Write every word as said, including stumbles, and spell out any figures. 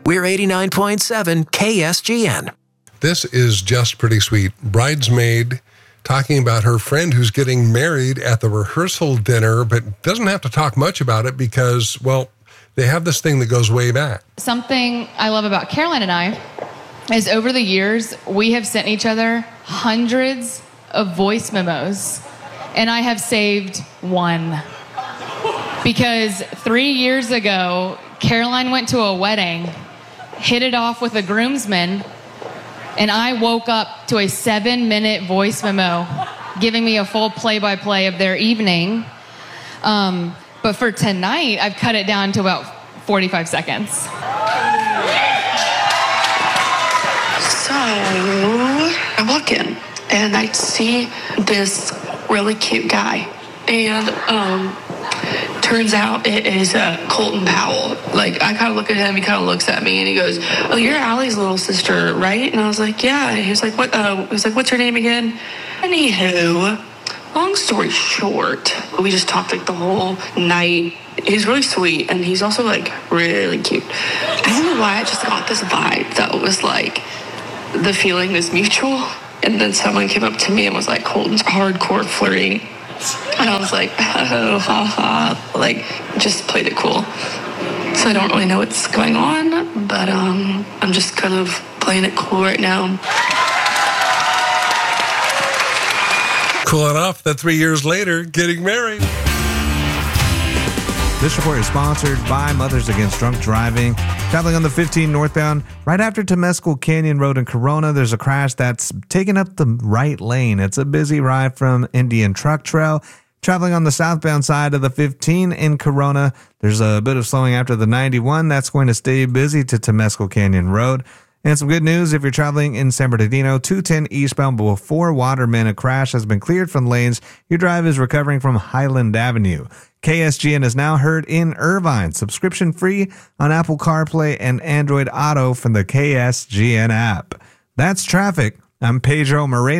We're eighty-nine point seven K S G N. This is just pretty sweet. Bridesmaid talking about her friend who's getting married at the rehearsal dinner, but doesn't have to talk much about it because, well, they have this thing that goes way back. Something I love about Caroline and I is over the years, we have sent each other hundreds of voice memos, and I have saved one. Because three years ago, Caroline went to a wedding, hit it off with a groomsman, and I woke up to a seven-minute voice memo giving me a full play-by-play of their evening. Um, but for tonight, I've cut it down to about forty-five seconds. So, I walk in, and I see this really cute guy. And, um... turns out it is uh, Colton Powell. Like, I kind of look at him, he kind of looks at me, and he goes, "Oh, you're Allie's little sister, right?" And I was like, "Yeah." And he was like, "What?" Uh, he was like, "What's your name again?" Anywho, long story short, we just talked like the whole night. He's really sweet, and he's also like really cute. I don't know why I just got this vibe that was like the feeling is mutual. And then someone came up to me and was like, "Colton's hardcore flirting." And I was like, oh, ha, ha. Like, just played it cool. So I don't really know what's going on, but um, I'm just kind of playing it cool right now. Cool enough that three years later, getting married. This report is sponsored by Mothers Against Drunk Driving. Traveling on the fifteen northbound, right after Temescal Canyon Road in Corona, there's a crash that's taken up the right lane. It's a busy ride from Indian Truck Trail. Traveling on the southbound side of the fifteen in Corona, there's a bit of slowing after the ninety-one. That's going to stay busy to Temescal Canyon Road. And some good news, if you're traveling in San Bernardino, two ten eastbound before Waterman, a crash has been cleared from lanes. Your drive is recovering from Highland Avenue. K S G N is now heard in Irvine, subscription free on Apple CarPlay and Android Auto from the K S G N app. That's traffic. I'm Pedro Moreno.